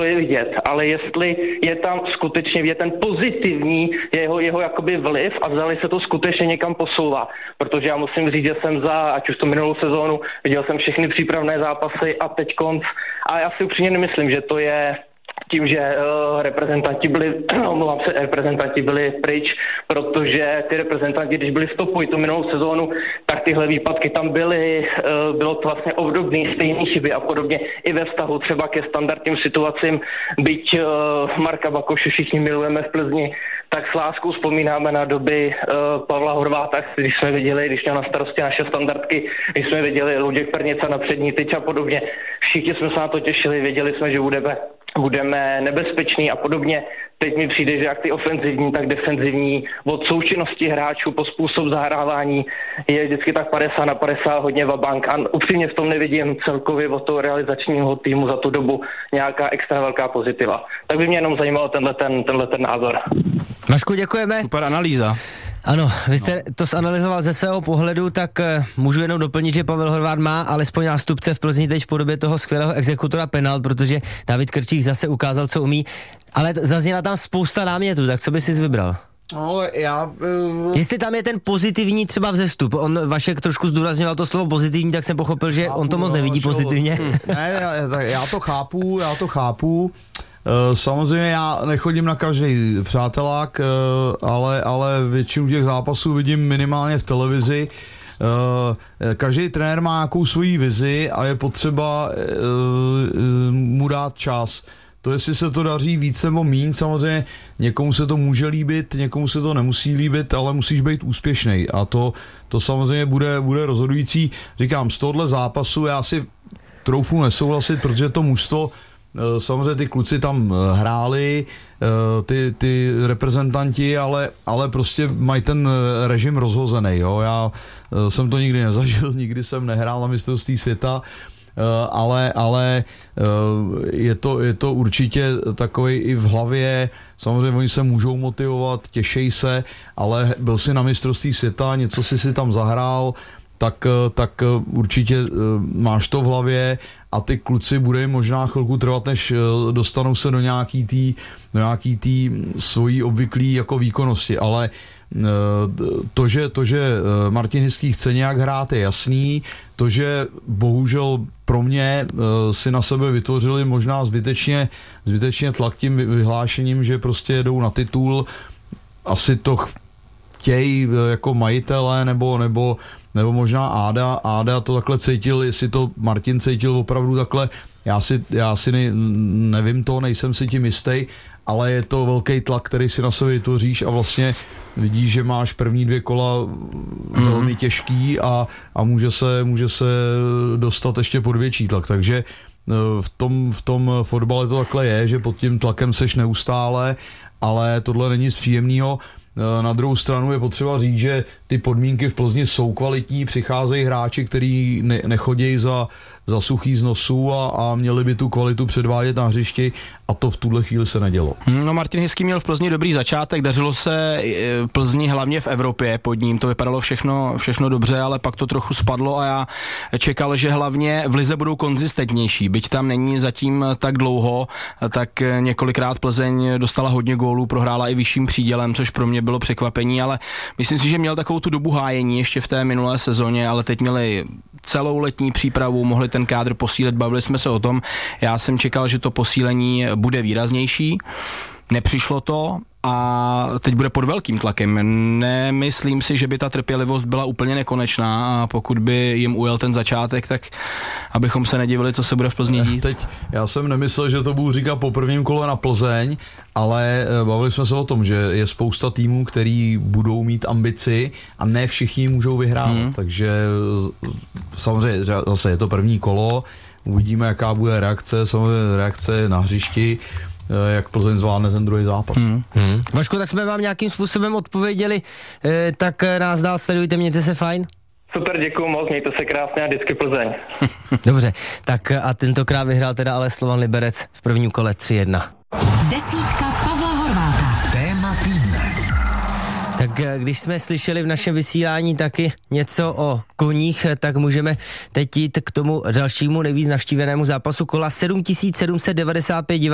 to je vidět, ale jestli je tam skutečně vidět ten pozitivní jeho jakoby vliv a zdali se to skutečně někam posouvá. Protože já musím říct, že jsem ať už to minulou sezónu, viděl jsem všechny přípravné zápasy a teď konc. A já si upřímně nemyslím, že to je tím, že reprezentanti byli pryč, protože ty reprezentanti, když byli v topu i tu minulou sezónu, tak tyhle výpadky tam byly, bylo to vlastně obdobné, stejné chyby a podobně i ve vztahu třeba ke standardním situacím, byť Marka Bakoše všichni milujeme v Plzni, tak s láskou vzpomínáme na doby Pavla Horváta, když jsme viděli, když měl na starosti naše standardky, když jsme viděli Luděk Pernica na přední tyč a podobně. Všichni jsme se na to těšili, věděli jsme, že budeme nebezpeční a podobně. Teď mi přijde, že jak ty ofenzivní, tak defenzivní od součinnosti hráčů po způsob zahrávání je vždycky tak 50/50 hodně vabank a upřímně v tom nevidím celkově od toho realizačního týmu za tu dobu nějaká extra velká pozitiva. Tak by mě jenom zajímalo tenhle názor. Vašku, děkujeme. Super analýza. Ano, vy jste to zanalyzoval ze svého pohledu, tak můžu jenom doplnit, že Pavel Horváth má alespoň nástupce v Plzni teď v podobě toho skvělého exekutora penalt, protože David Krčík zase ukázal, co umí, ale zazněla tam spousta námětů, tak co by jsi vybral? No, Jestli tam je ten pozitivní třeba vzestup, Vašek trošku zdůrazňoval to slovo pozitivní, tak jsem pochopil, že on to moc nevidí pozitivně. Ne, já to chápu. Samozřejmě já nechodím na každý přátelák, ale většinu těch zápasů vidím minimálně v televizi. Každý trenér má nějakou svoji vizi a je potřeba mu dát čas. To, jestli se to daří víc nebo míň, samozřejmě někomu se to může líbit, někomu se to nemusí líbit, ale musíš být úspěšnej a to samozřejmě bude rozhodující. Říkám, z tohohle zápasu já si troufnu nesouhlasit, protože to mužstvo, samozřejmě ty kluci tam hráli, ty reprezentanti, ale prostě mají ten režim rozhozený. Jo? Já jsem to nikdy nezažil, nikdy jsem nehrál na mistrovství světa, ale je to určitě takový i v hlavě. Samozřejmě oni se můžou motivovat, těšej se, ale byl si na mistrovství světa, něco si tam zahrál, tak určitě máš to v hlavě a ty kluci bude možná chvilku trvat, než dostanou se do nějaký tý svojí obvyklý jako výkonnosti, ale to, že Martin Hiský chce nějak hrát, je jasný. To, že bohužel pro mě si na sebe vytvořili možná zbytečně tlak tím vyhlášením, že prostě jedou na titul, asi to chtějí jako majitele nebo možná Áda to takhle cítil, jestli to Martin cítil opravdu takhle, já si nevím to, nejsem si tím jistý, ale je to velký tlak, který si na sebe vytvoříš a vlastně vidíš, že máš první 2 kola velmi těžký a může se dostat ještě pod větší tlak, takže v tom fotbale to takhle je, že pod tím tlakem seš neustále, ale tohle není nic příjemného. Na druhou stranu je potřeba říct, že ty podmínky v Plzni jsou kvalitní, přicházejí hráči, kteří nechodí za suchý z nosu a měli by tu kvalitu předvádět na hřišti a to v tuhle chvíli se nedělo. No, Martin Hiský měl v Plzni dobrý začátek, dařilo se Plzni hlavně v Evropě, pod ním to vypadalo všechno dobře, ale pak to trochu spadlo a já čekal, že hlavně v lize budou konzistentnější, byť tam není zatím tak dlouho, tak několikrát Plzeň dostala hodně gólů, prohrála i vyšším přídělem, což pro mě bylo překvapení, ale myslím si, že měl takovou tu dobu hájení ještě v té minulé sezóně, ale teď měli celou letní přípravu, mohli ten kádr posílit, bavili jsme se o tom. Já jsem čekal, že to posílení bude výraznější. Nepřišlo to a teď bude pod velkým tlakem. Nemyslím si, že by ta trpělivost byla úplně nekonečná a pokud by jim ujel ten začátek, tak abychom se nedivili, co se bude v Plzni dít. Teď já jsem nemyslel, že to budu říkat po prvním kole na Plzeň, ale bavili jsme se o tom, že je spousta týmů, který budou mít ambici a ne všichni můžou vyhrát, takže samozřejmě zase je to první kolo, uvidíme, jaká bude reakce, samozřejmě reakce na hřišti, jak Plzeň zvládne ten druhý zápas. Vašku, tak jsme vám nějakým způsobem odpověděli, tak nás dál sledujte, mějte se fajn. Super, děkuju moc, mějte se krásně a vždycky Plzeň. Dobře, tak a tentokrát vyhrál teda ale Slovan Liberec v prvním kole 3-1. Desítka Pavla Horváta. Téma týdne. Tak když jsme slyšeli v našem vysílání taky něco o koních, tak můžeme teď jít k tomu dalšímu nejvíc navštívenému zápasu kola. 7795 diváků